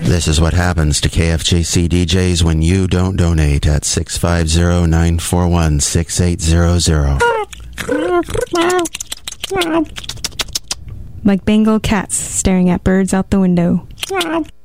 This is what happens to KFJC DJs when you don't donate at 650-941-6800. Like Bengal cats staring at birds out the window.